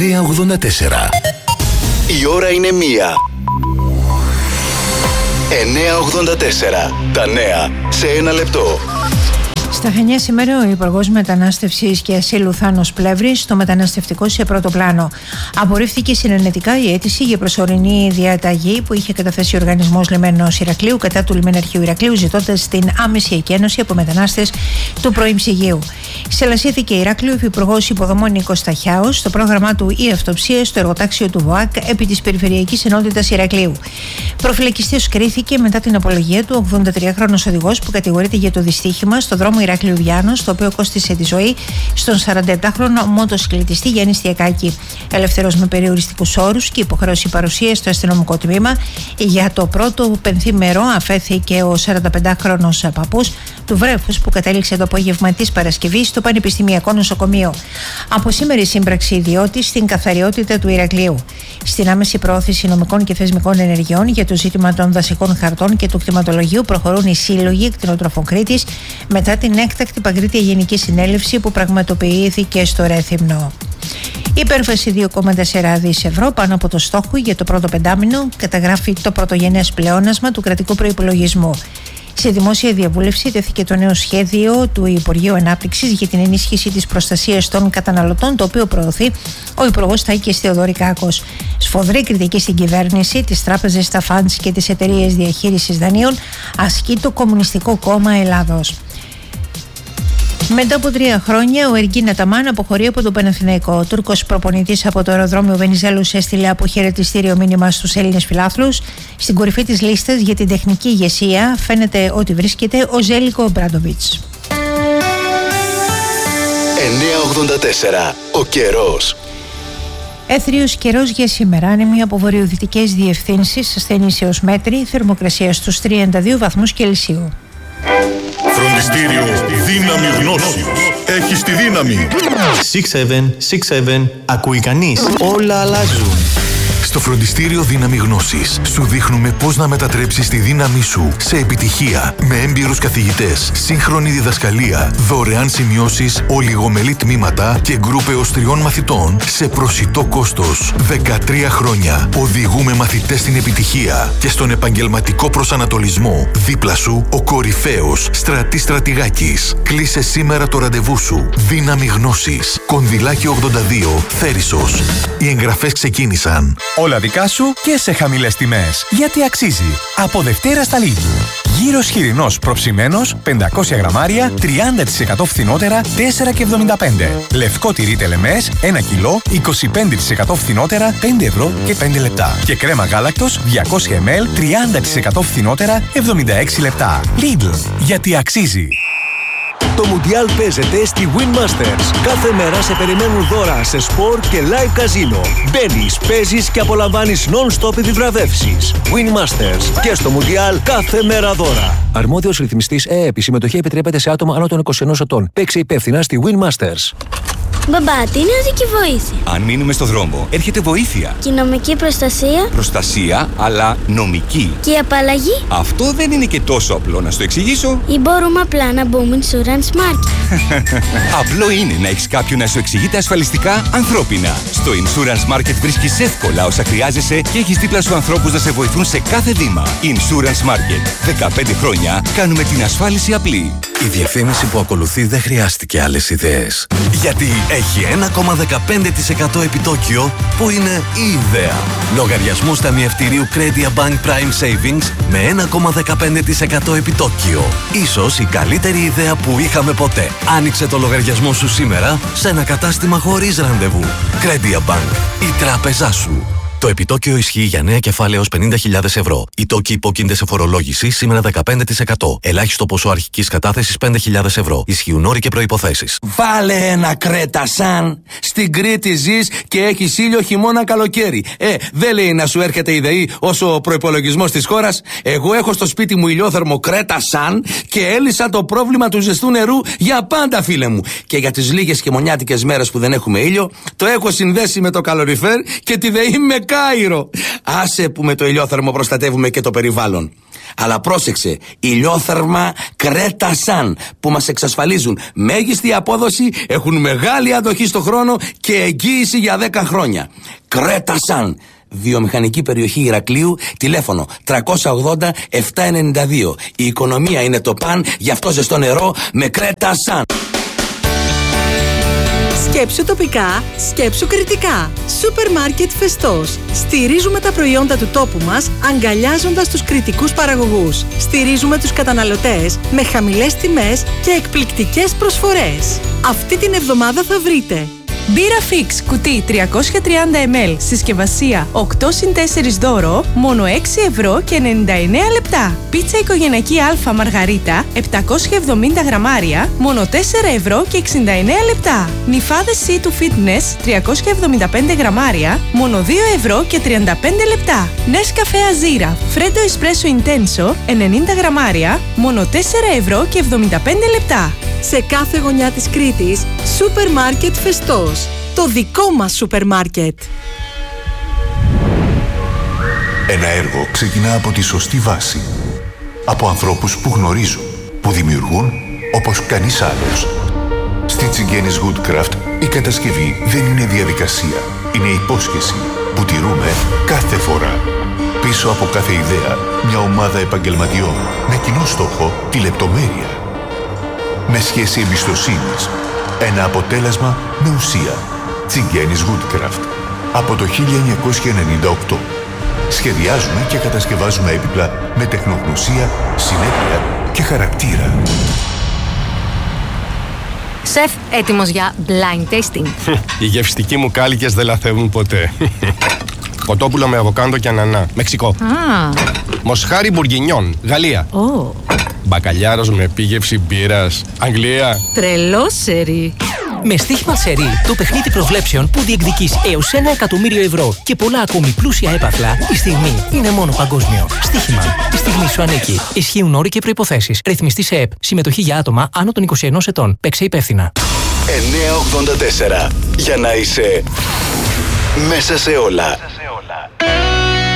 984. Η ώρα είναι 1. 984. Τα νέα σε 1 λεπτό. Στα Χανιά σήμερα ο Υπουργός Μετανάστευσης και Ασύλου Θάνος Πλεύρης στο μεταναστευτικό σε πρώτο πλάνο. Απορρίφθηκε συνενετικά η αίτηση για προσωρινή διαταγή που είχε καταθέσει ο Οργανισμός Λιμένος Ηρακλείου κατά του Λιμεναρχείου Ηρακλείου, ζητώντας την άμεση εκένωση από μετανάστες του προημψυγείου. Σελασσίθηκε Ηράκλειο ο Υπουργός Υποδομών Νίκος Σταχιάος στο πρόγραμμά του η αυτοψία στο εργοτάξιο του ΒΟΑΚ επί της Περιφερειακής Ενότητας Ηρακλείου. Προφυλακιστής κρίθηκε μετά την απολογία του 83χρονος οδηγός που κατηγορείται για το δυστύχημα στο δρόμο Ηράκλειο Βιάνος, το οποίο κόστισε τη ζωή στον 47χρονο μοτοσυκλετιστή Γιάννη Στιακάκη. Ελεύθερος με περιοριστικούς όρους και υποχρέωση παρουσίας στο αστυνομικό τμήμα. Για το πρώτο πενθήμερο αφέθηκε ο 45χρονος παππούς του βρέφους που κατέληξε το απόγευμα της Παρασκευής στο Πανεπιστημιακό Νοσοκομείο. Από σήμερα η σύμπραξη ιδιώτης στην καθαριότητα του Ηρακλείου. Στην άμεση προώθηση νομικών και θεσμικών ενεργειών για το ζήτημα των δασικών χαρτών και του κτηματολογίου προχωρούν οι σύλλογοι κτηνοτρόφων Κρήτης μετά την έκτακτη παγκρίτια Γενική Συνέλευση που πραγματοποιήθηκε στο Ρέθυμνο. Η υπέρβαση 2,4 δις ευρώ πάνω από το στόχο για το πρώτο πεντάμινο καταγράφει το πρωτογενές πλεόνασμα του κρατικού προϋπολογισμού. Σε δημόσια διαβούλευση τέθηκε το νέο σχέδιο του Υπουργείου Ανάπτυξης για την ενίσχυση της προστασίας των καταναλωτών, το οποίο προωθεί ο Υπουργός Τάκης Θεοδωρικάκος. Σφοδρή κριτική στην κυβέρνηση, τις τράπεζες, τα φαντς και τις εταιρείες διαχείρισης δανείων ασκεί το Κομμουνιστικό Κόμμα Ελλάδος. Μετά από 3 χρόνια, ο Εργίν Αταμάν αποχωρεί από το Παναθηναϊκό. Ο Τούρκος προπονητής από το αεροδρόμιο Βενιζέλους έστειλε αποχαιρετιστήριο μήνυμα στους Έλληνες φιλάθλους. Στην κορυφή της λίστας για την τεχνική ηγεσία φαίνεται ότι βρίσκεται ο Ζέλικο Μπράντοβιτς. 984. Ο καιρός. Έθριος καιρός για σήμερα. Άνεμοι από βορειοδυτικές διευθύνσεις, ασθενής έως μέτρη, θερμοκρασία στους 32 βαθμούς Κελσίου. Φροντιστήριο Δύναμη Γνώσεως. Έχεις τη δύναμη. 6767. Ακούει κανείς? Όλα αλλάζουν. Στο Φροντιστήριο Δύναμη Γνώσης σου δείχνουμε πώς να μετατρέψεις τη δύναμη σου σε επιτυχία. Με έμπειρους καθηγητές, σύγχρονη διδασκαλία, δωρεάν σημειώσεις, ολιγομελή τμήματα και γκρουπ έως 3 μαθητών σε προσιτό κόστος. 13 χρόνια οδηγούμε μαθητές στην επιτυχία και στον επαγγελματικό προσανατολισμό. Δίπλα σου ο κορυφαίος Στρατής Στρατηγάκης. Κλείσε σήμερα το ραντεβού σου. Δύναμη Γνώσης. Κονδυλάκι 82, Θέρισος. Οι εγγραφές ξεκίνησαν. Όλα δικά σου και σε χαμηλές τιμές. Γιατί αξίζει. Από Δευτέρα στα Lidl. Γύρος χοιρινός προψημένος 500 γραμμάρια 30% φθηνότερα 4,75. Λευκό τυρί τελεμές 1 κιλό 25% φθηνότερα 5 ευρώ και 5 λεπτά. Και κρέμα γάλακτος 200 ml 30% φθηνότερα 76 λεπτά. Lidl. Γιατί αξίζει. Το Μουντιάλ παίζεται στη Win Masters. Κάθε μέρα σε περιμένουν δώρα σε σπορ και live καζίνο. Μπαίνεις, παίζεις και απολαμβάνεις non-stop επιβραβεύσεις. Win Masters. Και στο Μουντιάλ κάθε μέρα δώρα. Αρμόδιος ρυθμιστής ΕΕΠ. Η συμμετοχή επιτρέπεται σε άτομα άνω των 21 ετών. Παίξε υπεύθυνα στη Win Masters. Μπαμπά, τι είναι οδική βοήθεια? Αν μείνουμε στο δρόμο, έρχεται βοήθεια. Και η νομική προστασία? Προστασία, αλλά νομική. Και η απαλλαγή? Αυτό δεν είναι και τόσο απλό να στο εξηγήσω. Ή μπορούμε απλά να μπούμε Insurance Market? Απλό είναι να έχεις κάποιον να σου εξηγείται ασφαλιστικά ανθρώπινα. Στο Insurance Market βρίσκεις εύκολα όσα χρειάζεσαι και έχεις δίπλα σου ανθρώπους να σε βοηθούν σε κάθε βήμα. Insurance Market. 15 χρόνια κάνουμε την ασφάλιση απλή. Η διαφήμιση που ακολουθεί δεν χρειάστηκε άλλες ιδέες. Γιατί έχει 1,15% επιτόκιο που είναι η ιδέα. Λογαριασμούς ταμιευτηρίου Credia Bank Prime Savings με 1,15% επιτόκιο. Ίσως η καλύτερη ιδέα που είχαμε ποτέ. Άνοιξε το λογαριασμό σου σήμερα σε ένα κατάστημα χωρίς ραντεβού. Credia Bank. Η τράπεζά σου. Το επιτόκιο ισχύει για νέα κεφάλαια έως 50.000 ευρώ. Οι τόκοι υπόκεινται σε φορολόγηση σήμερα 15%. Ελάχιστο ποσό αρχικής κατάθεσης 5.000 ευρώ. Ισχύουν όροι και προϋποθέσεις. Βάλε ένα Κρέτα Σαν. Στην Κρήτη ζεις και έχεις ήλιο χειμώνα καλοκαίρι. Δεν λέει να σου έρχεται η ΔΕΗ όσο ο προϋπολογισμός της χώρας. Εγώ έχω στο σπίτι μου ηλιόθερμο Κρέτα Σαν και έλυσα το πρόβλημα του ζεστού νερού για πάντα, φίλε μου. Και για τις λίγες χειμωνιάτικες μέρες που δεν έχουμε ήλιο, το έχω συνδέσει με το καλοριφέρ και τη ΔΕΗ με Κάιρο. Άσε που με το ηλιόθερμο προστατεύουμε και το περιβάλλον. Αλλά πρόσεξε, ηλιόθερμα Creta Sun που μας εξασφαλίζουν μέγιστη απόδοση, έχουν μεγάλη αντοχή στο χρόνο και εγγύηση για 10 χρόνια. Creta Sun, βιομηχανική περιοχή Ηρακλείου, τηλέφωνο 380-792. Η οικονομία είναι το παν, γι' αυτό ζεστό νερό με Creta Sun. Σκέψου τοπικά, σκέψου κριτικά. Σούπερ μάρκετ Φεστός. Στηρίζουμε τα προϊόντα του τόπου μας, αγκαλιάζοντας τους κριτικούς παραγωγούς. Στηρίζουμε τους καταναλωτές με χαμηλές τιμές και εκπληκτικές προσφορές. Αυτή την εβδομάδα θα βρείτε μπύρα Fix κουτί 330 ml, συσκευασία 8 συν 4 δώρο, μόνο 6 ευρώ και 99 λεπτά. Πίτσα οικογενειακή Α Μαργαρίτα 770 γραμμάρια, μόνο 4 ευρώ και 69 λεπτά. Νυφάδες C2 Fitness 375 γραμμάρια, μόνο 2 ευρώ και 35 λεπτά. Νέσκαφέ Αζίρα Φρέντο Espresso Intenso 90 γραμμάρια, μόνο 4 ευρώ και 75 λεπτά. Σε κάθε γωνιά της Κρήτης, Σούπερ Μάρκετ Φεστός. Το δικό μας σούπερ μάρκετ. Ένα έργο ξεκινά από τη σωστή βάση. Από ανθρώπους που γνωρίζουν, που δημιουργούν όπως κανείς άλλος. Στη Τσιγκένης Woodcraft η κατασκευή δεν είναι διαδικασία. Είναι υπόσχεση που τηρούμε κάθε φορά. Πίσω από κάθε ιδέα, μια ομάδα επαγγελματιών με κοινό στόχο τη λεπτομέρεια. Με σχέση εμπιστοσύνης. Ένα αποτέλεσμα με ουσία. Τσιγκένης Woodcraft. Από το 1998. Σχεδιάζουμε και κατασκευάζουμε έπιπλα με τεχνογνωσία, συνέπεια και χαρακτήρα. Σεφ, έτοιμος για blind tasting. Οι γευστικοί μου κάλικες δεν λαθεύουν ποτέ. Κοτόπουλο με αβοκάντο και ανανά. Μεξικό. Μοσχάρι μπουργκινιόν. Γαλλία. Μπακαλιάρος με επίγευση μπύρας. Αγγλία. Τρελό σερί. Με στοίχημα σερί, το παιχνίδι προβλέψεων που διεκδικείς έως 1 εκατομμύριο ευρώ και πολλά ακόμη πλούσια έπαθλα, η στιγμή είναι μόνο παγκόσμιο. Στοίχημα. Η στιγμή σου ανήκει. Ισχύουν όροι και προϋποθέσεις. Ρυθμιστή σε ΕΠ. Συμμετοχή για άτομα άνω των 21 ετών. Παίξε υπεύθυνα. 984. Για να είσαι μέσα σε όλα.